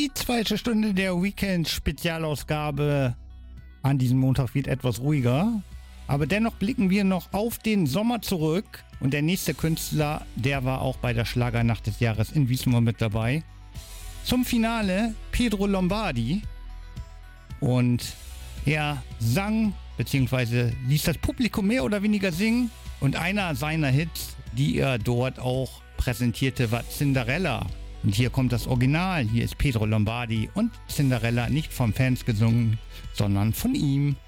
Die zweite Stunde der Weekend-Spezialausgabe an diesem Montag wird etwas ruhiger. Aber dennoch blicken wir noch auf den Sommer zurück. Und der nächste Künstler, der war auch bei der Schlagernacht des Jahres in Wismar mit dabei. Zum Finale Pedro Lombardi. Und er sang, beziehungsweise ließ das Publikum mehr oder weniger singen. Und einer seiner Hits, die er dort auch präsentierte, war Cinderella. Und hier kommt das Original. Hier ist Pedro Lombardi und Cinderella nicht von Fans gesungen, sondern von ihm.